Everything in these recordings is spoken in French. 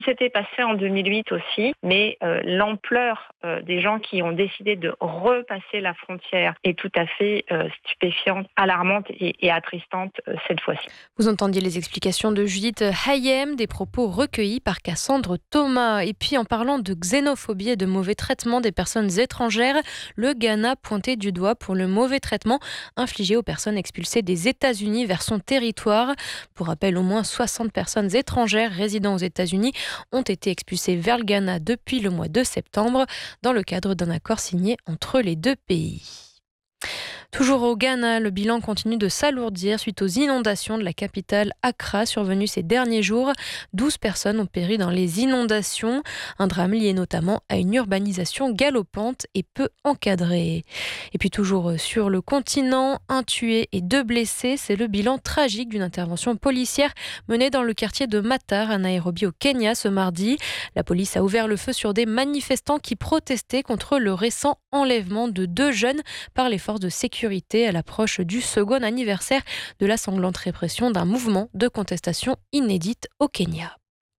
C'était passé en 2008 aussi, mais l'ampleur des gens qui ont décidé de repasser la frontière est tout à fait stupéfiante, alarmante et attristante cette fois-ci. Vous entendiez les explications de Judith Hayem, des propos recueillis par Cassandre Thomas. Et puis en parlant de xénophobie et de mauvais traitement des personnes étrangères, le Ghana pointé du doigt pour le mauvais traitement infligé aux personnes expulsées des États-Unis vers son territoire. Pour rappel, au moins 60 personnes étrangères résidant aux États-Unis ont été expulsées vers le Ghana depuis le mois de septembre dans le cadre d'un accord signé entre les deux pays. Toujours au Ghana, le bilan continue de s'alourdir suite aux inondations de la capitale Accra survenues ces derniers jours. 12 personnes ont péri dans les inondations. Un drame lié notamment à une urbanisation galopante et peu encadrée. Et puis toujours sur le continent, un tué et 2 blessés. C'est le bilan tragique d'une intervention policière menée dans le quartier de Matar, à Nairobi au Kenya ce mardi. La police a ouvert le feu sur des manifestants qui protestaient contre le récent enlèvement de 2 jeunes par les forces de sécurité à l'approche du second anniversaire de la sanglante répression d'un mouvement de contestation inédite au Kenya.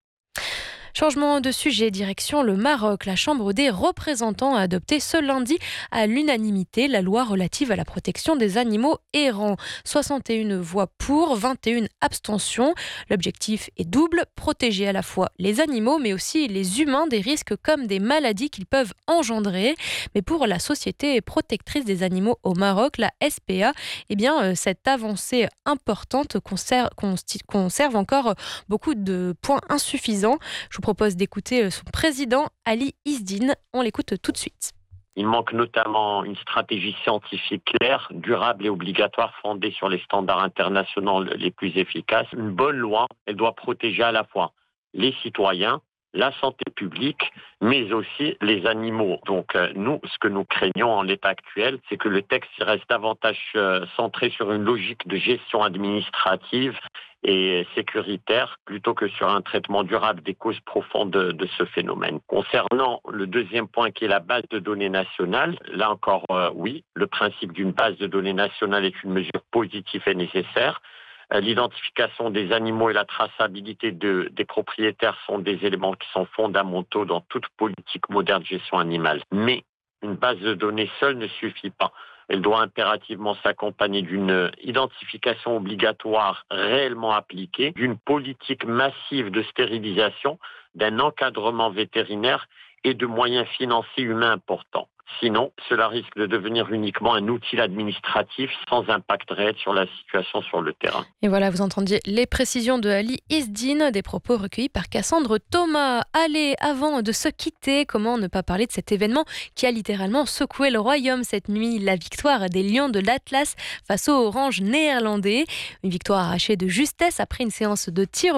Changement de sujet, direction le Maroc. La Chambre des représentants a adopté ce lundi à l'unanimité la loi relative à la protection des animaux errants. 61 voix pour, 21 abstentions. L'objectif est double, protéger à la fois les animaux mais aussi les humains des risques comme des maladies qu'ils peuvent engendrer. Mais pour la Société protectrice des animaux au Maroc, la SPA, cette avancée importante conserve encore beaucoup de points insuffisants. Je vous propose d'écouter son président, Ali Izdine. On l'écoute tout de suite. Il manque notamment une stratégie scientifique claire, durable et obligatoire fondée sur les standards internationaux les plus efficaces. Une bonne loi, elle doit protéger à la fois les citoyens, la santé publique, mais aussi les animaux. Donc nous, ce que nous craignons en l'état actuel, c'est que le texte reste davantage centré sur une logique de gestion administrative et sécuritaire plutôt que sur un traitement durable des causes profondes de ce phénomène. Concernant le deuxième point qui est la base de données nationale, là encore oui, le principe d'une base de données nationale est une mesure positive et nécessaire. L'identification des animaux et la traçabilité des propriétaires sont des éléments qui sont fondamentaux dans toute politique moderne de gestion animale. Mais une base de données seule ne suffit pas. Elle doit impérativement s'accompagner d'une identification obligatoire réellement appliquée, d'une politique massive de stérilisation, d'un encadrement vétérinaire et de moyens financiers humains importants. Sinon, cela risque de devenir uniquement un outil administratif sans impact réel sur la situation sur le terrain. Et voilà, vous entendiez les précisions de Ali Izdine, des propos recueillis par Cassandre Thomas. Allez, avant de se quitter, comment ne pas parler de cet événement qui a littéralement secoué le royaume cette nuit, la victoire des Lions de l'Atlas face aux Oranges néerlandais. Une victoire arrachée de justesse après une séance de tir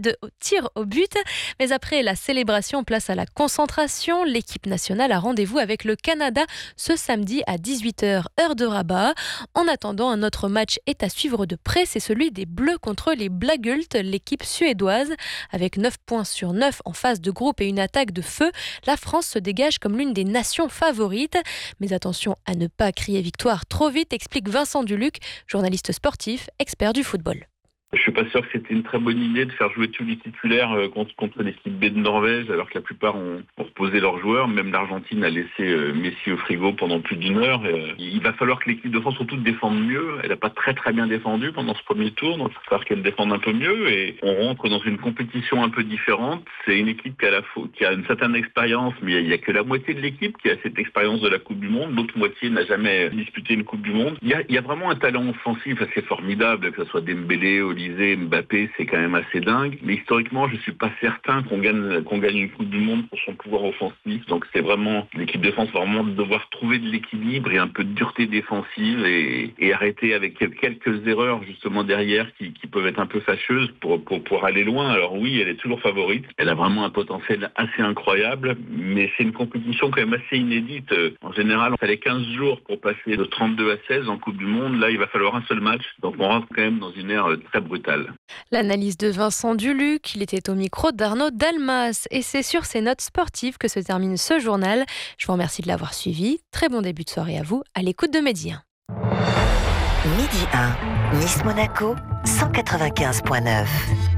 au but. Mais après la célébration, place à la concentration. L'équipe nationale a rendez-vous avec le Canada ce samedi à 18h, heure de Rabat. En attendant, un autre match est à suivre de près, c'est celui des Bleus contre les Blågult, l'équipe suédoise. Avec 9 points sur 9 en phase de groupe et une attaque de feu, la France se dégage comme l'une des nations favorites. Mais attention à ne pas crier victoire trop vite, explique Vincent Duluc, journaliste sportif, expert du football. Je suis pas sûr que c'était une très bonne idée de faire jouer tous les titulaires contre l'équipe B de Norvège, alors que la plupart ont reposé leurs joueurs. Même l'Argentine a laissé Messi au frigo pendant plus d'une heure. Il va falloir que l'équipe de France surtout défende mieux. Elle n'a pas très bien défendu pendant ce premier tour, donc il va falloir qu'elle défende un peu mieux. Et on rentre dans une compétition un peu différente. C'est une équipe qui a une certaine expérience, mais il n'y a que la moitié de l'équipe qui a cette expérience de la Coupe du Monde. L'autre moitié n'a jamais disputé une Coupe du Monde. Il y a vraiment un talent offensif assez formidable, que ce soit Dembélé, Mbappé, c'est quand même assez dingue. Mais historiquement, je suis pas certain qu'on gagne une Coupe du Monde pour son pouvoir offensif. Donc c'est vraiment, l'équipe de France va vraiment devoir trouver de l'équilibre et un peu de dureté défensive et arrêter avec quelques erreurs justement derrière qui peuvent être un peu fâcheuses pour aller loin. Alors oui, elle est toujours favorite. Elle a vraiment un potentiel assez incroyable, mais c'est une compétition quand même assez inédite. En général, on fallait 15 jours pour passer de 32 à 16 en Coupe du Monde. Là, il va falloir un seul match. Donc on rentre quand même dans une ère très brutale. L'analyse de Vincent Duluc, il était au micro d'Arnaud Dalmas. Et c'est sur ces notes sportives que se termine ce journal. Je vous remercie de l'avoir suivi. Très bon début de soirée à vous, à l'écoute de Midi 1. Midi 1, Nice-Monaco, 195.9.